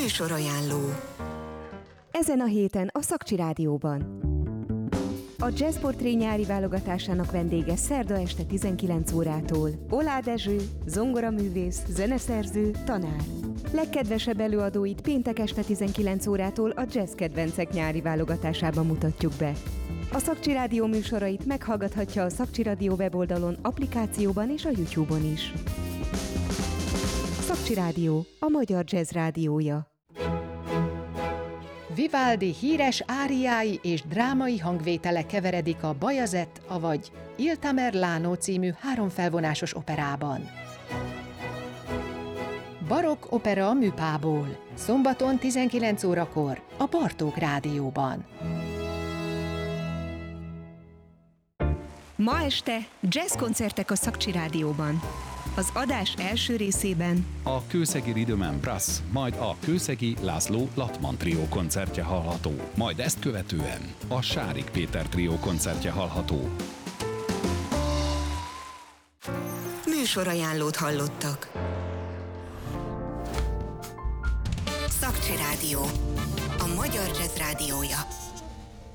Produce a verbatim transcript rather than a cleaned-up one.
Műsorajánló. Ezen a héten a Szakcsi Rádióban. A Jazzportré nyári válogatásának vendége szerda este tizenkilenc órától Oláh Erzső, zongoraművész, zeneszerző, tanár. Legkedvesebb előadóit péntek este tizenkilenc órától a Jazz Kedvencek nyári válogatásában mutatjuk be. A Szakcsi Rádió műsorait meghallgathatja a Szakcsi Rádió weboldalon, applikációban és a YouTube-on is. Szakcsi Rádió, a magyar jazz rádiója. Vivaldi híres áriái és drámai hangvétele keveredik a Bajazet, avagy Il Tamerlano című háromfelvonásos operában. Barokk opera műpából, szombaton tizenkilenc órakor a Bartók Rádióban. Ma este jazzkoncertek a Szakcsi Rádióban. Az adás első részében a kőszegi Rhythm and Brass, majd a kőszegi László Latman trió koncertje hallható, majd ezt követően a Sárik Péter trió koncertje hallható. Műsorajánlót hallottak. Szakcsi Rádió, a magyar jazz rádiója.